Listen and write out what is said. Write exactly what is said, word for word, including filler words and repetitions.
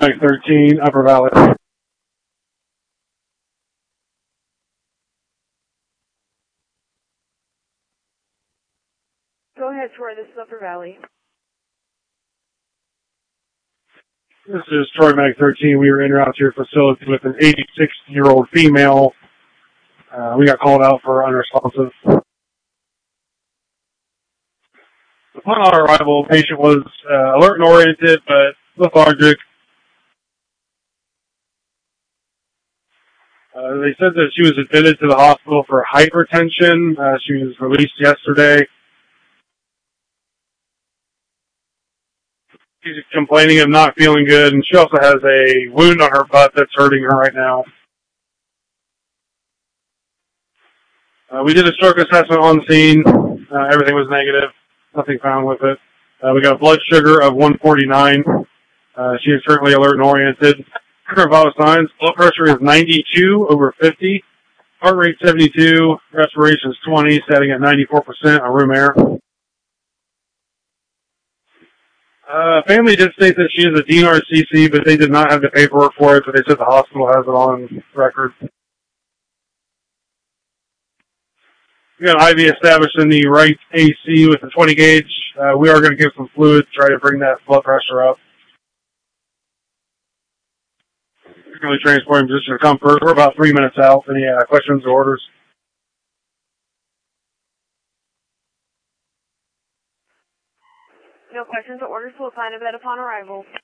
thirteen, Upper Valley. Go ahead, Troy. This is Upper Valley. This is Troy Mag thirteen. We were en route to your facility with an eighty-six-year-old female. Uh, we got called out for unresponsive. Upon our arrival, the patient was uh, alert and oriented, but lethargic. Uh, they said that she was admitted to the hospital for hypertension. Uh, she was released yesterday. She's complaining of not feeling good, and she also has a wound on her butt that's hurting her right now. Uh, we did a stroke assessment on the scene. Uh, everything was negative. Nothing found with it. Uh, we got a blood sugar of one forty-nine. Uh, she is currently alert and oriented. Current vital signs: blood pressure is ninety-two over fifty. Heart rate seventy-two. Respiration is twenty, setting at ninety-four percent on room air. Uh, family did state that she is a D N R C C, but they did not have the paperwork for it, but they said the hospital has it on record. We got an I V established in the right A C with a twenty gauge. Uh, we are going to give some fluid to try to bring that blood pressure up. Currently transporting position of comfort. We're about three minutes out. Any uh, questions or orders? No questions or orders. We'll assign a bed upon arrival.